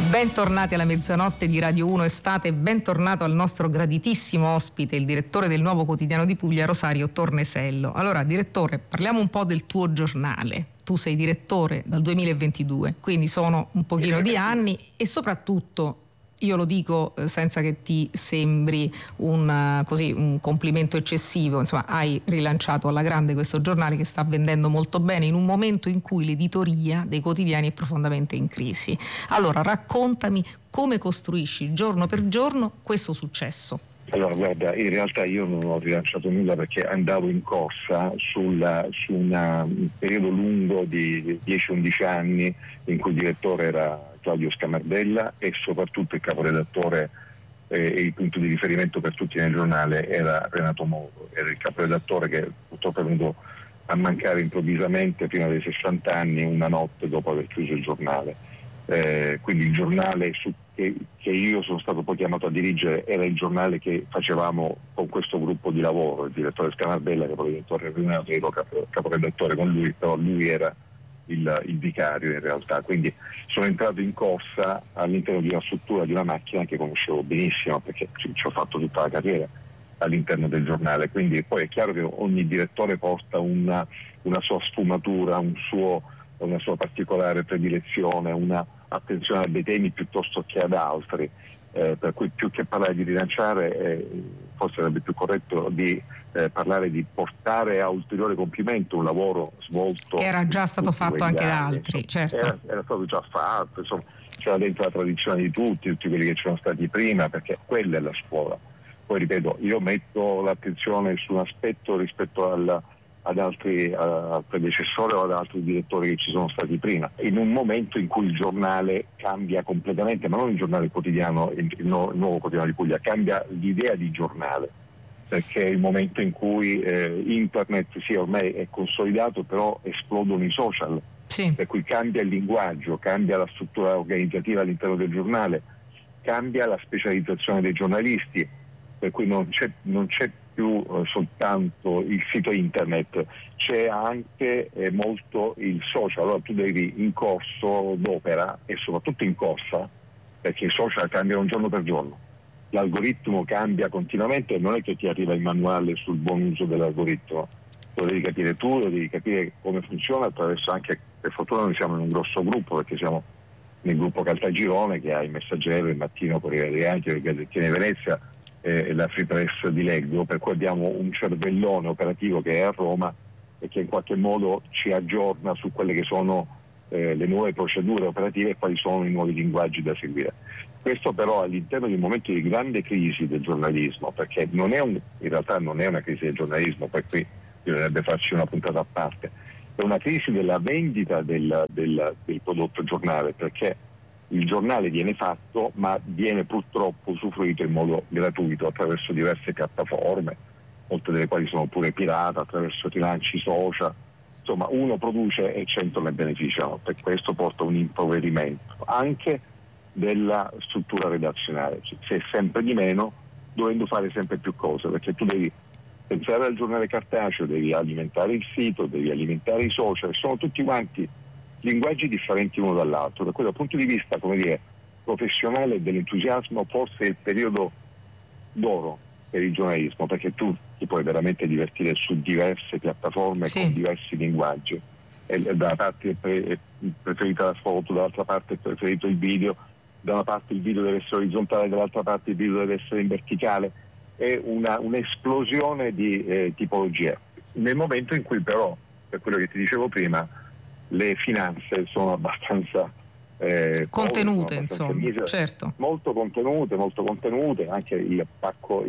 Bentornati alla mezzanotte di Radio 1 Estate, bentornato al nostro graditissimo ospite, il direttore del Nuovo Quotidiano di Puglia, Rosario Tornesello. Allora, direttore, parliamo un po' del tuo giornale. Tu sei direttore dal 2022, quindi sono un pochino di anni e soprattutto, io lo dico senza che ti sembri un complimento eccessivo, insomma, hai rilanciato alla grande questo giornale che sta vendendo molto bene in un momento in cui l'editoria dei quotidiani è profondamente in crisi. Allora, raccontami come costruisci giorno per giorno questo successo. Allora, guarda, in realtà io non ho rilanciato nulla perché andavo in corsa su un periodo lungo di 10-11 anni in cui il direttore era Claudio Scamardella e soprattutto il caporedattore e il punto di riferimento per tutti nel giornale era Renato Moro. Era il caporedattore che purtroppo è venuto a mancare improvvisamente prima dei 60 anni, una notte dopo aver chiuso il giornale. Quindi il giornale che io sono stato poi chiamato a dirigere era il giornale che facevamo con questo gruppo di lavoro, il direttore Scamardella, che poi diventò Renato, ero caporedattore con lui, però lui era il vicario in realtà. Quindi sono entrato in corsa all'interno di una struttura, di una macchina che conoscevo benissimo perché ci ho fatto tutta la carriera all'interno del giornale. Quindi poi è chiaro che ogni direttore porta una sua sfumatura, una sua particolare predilezione, una attenzione a dei temi piuttosto che ad altri, per cui più che parlare di rilanciare forse sarebbe più corretto di parlare di portare a ulteriore compimento un lavoro svolto che era già stato fatto anche da altri, insomma, certo. Era stato già fatto, insomma, c'era dentro la tradizione di tutti quelli che c'erano stati prima, perché quella è la scuola. Poi ripeto, io metto l'attenzione su un aspetto rispetto al predecessore o ad altri direttori che ci sono stati prima, in un momento in cui il giornale cambia completamente, ma non il giornale quotidiano, il Nuovo Quotidiano di Puglia, cambia l'idea di giornale, perché è il momento in cui internet sì ormai è consolidato, però esplodono i social, sì. Per cui cambia il linguaggio, cambia la struttura organizzativa all'interno del giornale, cambia la specializzazione dei giornalisti, per cui non c'è più soltanto il sito internet, c'è anche molto il social. Allora tu devi in corso d'opera e soprattutto in corsa, perché i social cambiano giorno per giorno, l'algoritmo cambia continuamente e non è che ti arriva il manuale sul buon uso dell'algoritmo, lo devi capire tu, lo devi capire come funziona attraverso, anche per fortuna noi siamo in un grosso gruppo perché siamo nel gruppo Caltagirone che ha il Messaggero, il Mattino, Corriere dei Anti, il Gazzettino di Venezia, la Free Press di Leggo, per cui abbiamo un cervellone operativo che è a Roma e che in qualche modo ci aggiorna su quelle che sono le nuove procedure operative e quali sono i nuovi linguaggi da seguire. Questo però all'interno di un momento di grande crisi del giornalismo, perché in realtà non è una crisi del giornalismo, poi qui bisognerebbe farci una puntata a parte, è una crisi della vendita del prodotto giornale, perché il giornale viene fatto ma viene purtroppo usufruito in modo gratuito attraverso diverse piattaforme, molte delle quali sono pure pirata, attraverso rilanci social. Insomma, uno produce e 100 ne beneficiano, per questo porta un impoverimento anche della struttura redazionale, c'è sempre di meno, dovendo fare sempre più cose, perché tu devi pensare al giornale cartaceo, devi alimentare il sito, devi alimentare i social, sono tutti quanti linguaggi differenti uno dall'altro. Da questo punto di vista, come dire, professionale dell'entusiasmo, forse è il periodo d'oro per il giornalismo, perché tu ti puoi veramente divertire su diverse piattaforme, sì, con diversi linguaggi. Da una parte è preferita la foto, dall'altra parte è preferito il video, da una parte il video deve essere orizzontale, dall'altra parte il video deve essere in verticale. È un'esplosione di tipologie. Nel momento in cui però, per quello che ti dicevo prima, le finanze sono abbastanza contenute, abbastanza insomma, certo. Molto contenute, anche il pacco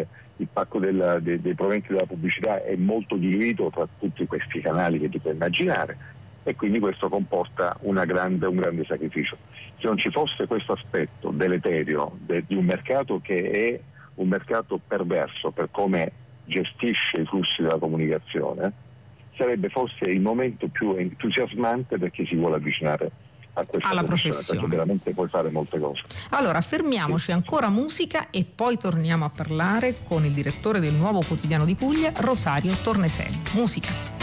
dei proventi della pubblicità è molto diluito tra tutti questi canali che tu puoi immaginare, e quindi questo comporta un grande sacrificio. Se non ci fosse questo aspetto deleterio di un mercato che è un mercato perverso per come gestisce i flussi della comunicazione, sarebbe forse il momento più entusiasmante per chi si vuole avvicinare a questa alla professione, perché veramente puoi fare molte cose. Allora fermiamoci, ancora musica e poi torniamo a parlare con il direttore del Nuovo Quotidiano di Puglia, Rosario Tornesello. Musica.